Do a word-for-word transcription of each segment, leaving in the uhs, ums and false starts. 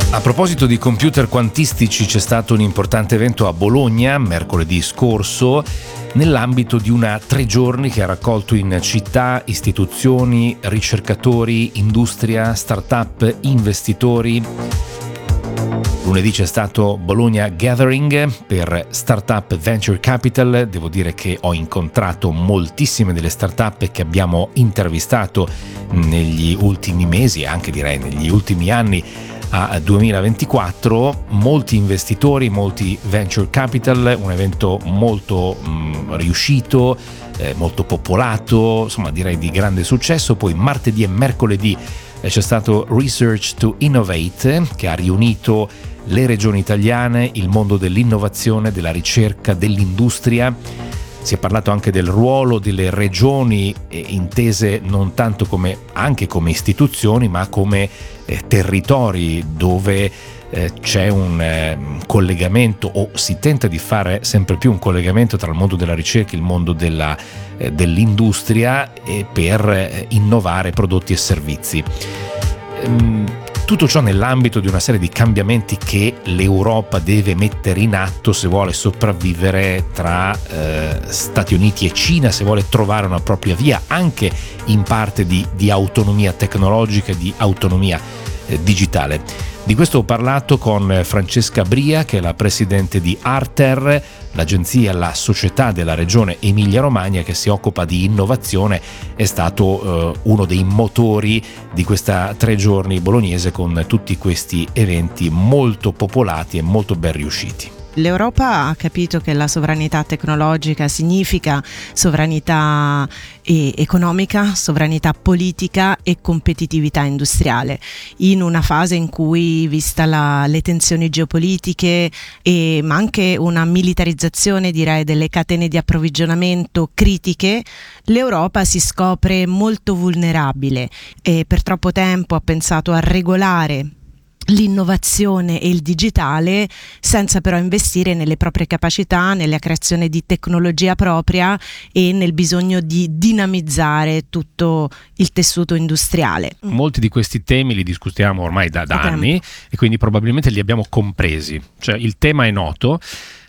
A proposito di computer quantistici, c'è stato un importante evento a Bologna mercoledì scorso nell'ambito di una tre giorni che ha raccolto in città istituzioni, ricercatori, industria, start-up, investitori. Lunedì c'è stato Bologna Gathering per Startup Venture Capital. Devo dire che ho incontrato moltissime delle startup che abbiamo intervistato negli ultimi mesi e anche direi negli ultimi anni a duemilaventiquattro, molti investitori, molti venture capital, un evento molto mh, riuscito, eh, molto popolato, insomma direi di grande successo. Poi martedì e mercoledì eh, c'è stato Research to Innovate, che ha riunito le regioni italiane, il mondo dell'innovazione, della ricerca, dell'industria. Si è parlato anche del ruolo delle regioni eh, intese non tanto come anche come istituzioni, ma come eh, territori dove eh, c'è un eh, collegamento, o si tenta di fare sempre più un collegamento tra il mondo della ricerca e il mondo della, eh, dell'industria eh, per eh, innovare prodotti e servizi. Ehm, Tutto ciò nell'ambito di una serie di cambiamenti che l'Europa deve mettere in atto se vuole sopravvivere tra eh, Stati Uniti e Cina, se vuole trovare una propria via anche in parte di, di autonomia tecnologica e di autonomia eh, digitale. Di questo ho parlato con Francesca Bria, che è la presidente di Arter, l'agenzia, la società della regione Emilia-Romagna che si occupa di innovazione. È stato eh, uno dei motori di questa tre giorni bolognese con tutti questi eventi molto popolati e molto ben riusciti. L'Europa ha capito che la sovranità tecnologica significa sovranità e- economica, sovranità politica e competitività industriale, in una fase in cui, vista la, le tensioni geopolitiche e ma anche una militarizzazione, direi, delle catene di approvvigionamento critiche, l'Europa si scopre molto vulnerabile e per troppo tempo ha pensato a regolare l'innovazione e il digitale senza però investire nelle proprie capacità, nella creazione di tecnologia propria e nel bisogno di dinamizzare tutto il tessuto industriale. Molti di questi temi li discutiamo ormai da, da anni e quindi probabilmente li abbiamo compresi, cioè il tema è noto,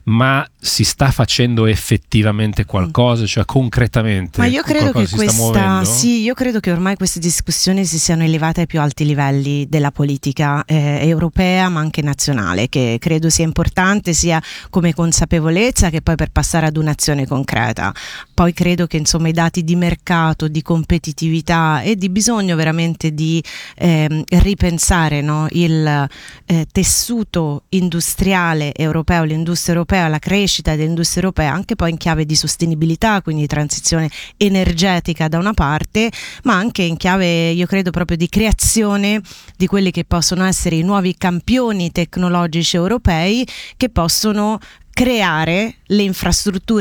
ma si sta facendo effettivamente qualcosa, cioè concretamente? Ma io credo che si questa, sì, io credo che ormai queste discussioni si siano elevate ai più alti livelli della politica eh, europea, ma anche nazionale, che credo sia importante sia come consapevolezza che poi per passare ad un'azione concreta. Poi credo che insomma i dati di mercato, di competitività e di bisogno veramente di eh, ripensare, no, il eh, tessuto industriale europeo, l'industria europea, la crescita dell'industria europea anche poi in chiave di sostenibilità, quindi transizione energetica da una parte, ma anche in chiave, io credo, proprio di creazione di quelli che possono essere i nuovi campioni tecnologici europei che possono creare le infrastrutture